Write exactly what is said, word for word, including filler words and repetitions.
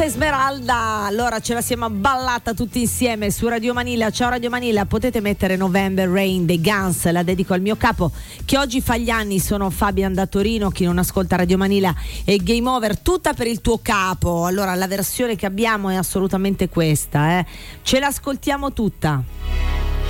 Santa Esmeralda, allora ce la siamo ballata tutti insieme su Radio Manila. Ciao Radio Manila, potete mettere November Rain dei Guns, la dedico al mio capo che oggi fa gli anni. Sono Fabian da Torino, chi non ascolta Radio Manila è Game Over, tutta per il tuo capo. Allora la versione che abbiamo è assolutamente questa, eh. Ce l'ascoltiamo tutta.